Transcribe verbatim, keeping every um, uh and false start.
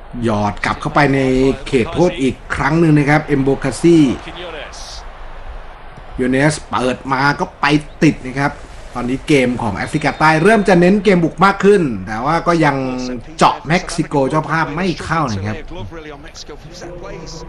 หยอดกลับเข้าไปในเขตโทษอีกครั้งหนึ่งนะครับเอมโบคาซี่ยูเนสเปิดมาก็ไปติดนะครับตอนนี้เกมของแอฟริกาใต้เริ่มจะเน้นเกมบุกมากขึ้นแต่ว่าก็ยังเจาะเม็กซิโกเจ้าภาพไม่เข้านะครับ